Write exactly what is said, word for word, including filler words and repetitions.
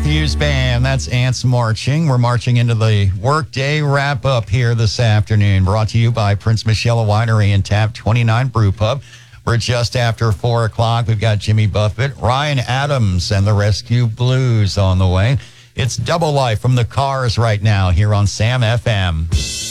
Matthews Band. That's Ants Marching. We're marching into the workday wrap-up here this afternoon. Brought to you by Prince Michelle Winery and Tap twenty-nine Brew Pub. We're just after four o'clock. We've got Jimmy Buffett, Ryan Adams, and the Rescue Blues on the way. It's Double Life from the Cars right now here on Sam F M.